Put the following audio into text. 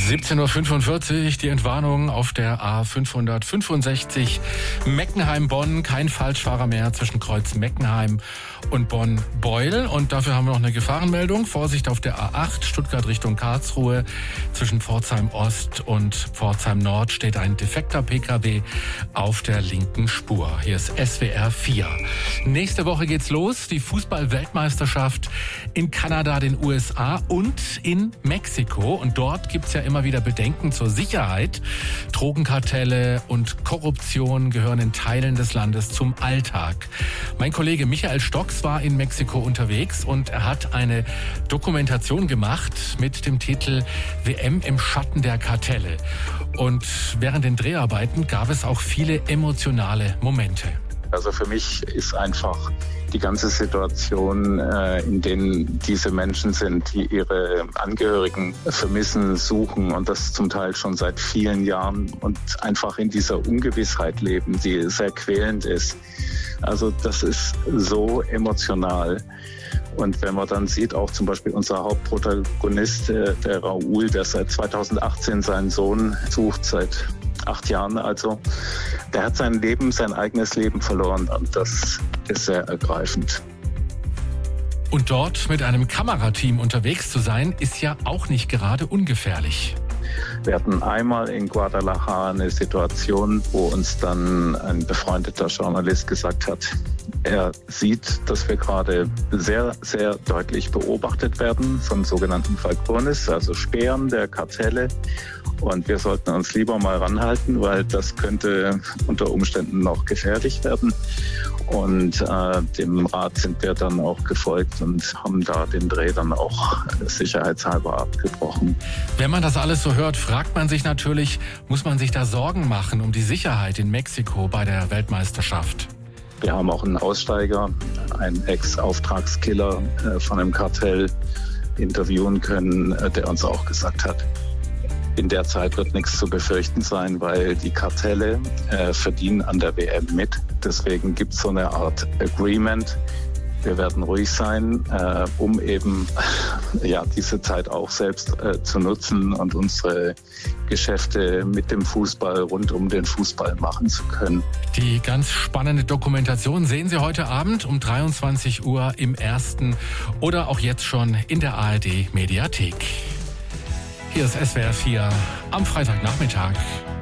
17:45 Uhr, die Entwarnung auf der A565 Meckenheim-Bonn. Kein Falschfahrer mehr zwischen Kreuz Meckenheim und Bonn-Beuel. Und dafür haben wir noch eine Gefahrenmeldung. Vorsicht auf der A8 Stuttgart Richtung Karlsruhe. Zwischen Pforzheim Ost und Pforzheim Nord steht ein defekter PKW auf der linken Spur. Hier ist SWR 4. Nächste Woche geht's los. Die Fußball-Weltmeisterschaft in Kanada, den USA und in Mexiko. Und dort gibt's ja immer wieder Bedenken zur Sicherheit. Drogenkartelle und Korruption gehören in Teilen des Landes zum Alltag. Mein Kollege Michael Stocks war in Mexiko unterwegs und er hat eine Dokumentation gemacht mit dem Titel WM im Schatten der Kartelle. Und während den Dreharbeiten gab es auch viele emotionale Momente. Also für mich ist einfach die ganze Situation, in denen diese Menschen sind, die ihre Angehörigen vermissen, suchen und das zum Teil schon seit vielen Jahren und einfach in dieser Ungewissheit leben, die sehr quälend ist. Also das ist so emotional. Und wenn man dann sieht, auch zum Beispiel unser Hauptprotagonist, der Raúl, der seit 2018 seinen Sohn sucht, seit 8 Jahren also, der hat sein eigenes Leben verloren und das ist sehr ergreifend. Und dort mit einem Kamerateam unterwegs zu sein, ist ja auch nicht gerade ungefährlich. Wir hatten einmal in Guadalajara eine Situation, wo uns dann ein befreundeter Journalist gesagt hat, er sieht, dass wir gerade sehr, sehr deutlich beobachtet werden von sogenannten Falcones, also Spähern der Kartelle. Und wir sollten uns lieber mal ranhalten, weil das könnte unter Umständen noch gefährlich werden. Und dem Rat sind wir dann auch gefolgt und haben da den Dreh dann auch sicherheitshalber abgebrochen. Wenn man das alles so hört, fragt man sich natürlich, muss man sich da Sorgen machen um die Sicherheit in Mexiko bei der Weltmeisterschaft? Wir haben auch einen Aussteiger, einen Ex-Auftragskiller von einem Kartell interviewen können, der uns auch gesagt hat, in der Zeit wird nichts zu befürchten sein, weil die Kartelle verdienen an der WM mit. Deswegen gibt es so eine Art Agreement. Wir werden ruhig sein, um eben diese Zeit auch selbst zu nutzen und unsere Geschäfte mit dem Fußball, rund um den Fußball machen zu können. Die ganz spannende Dokumentation sehen Sie heute Abend um 23 Uhr im Ersten oder auch jetzt schon in der ARD Mediathek. Hier ist SWR 4 am Freitagnachmittag.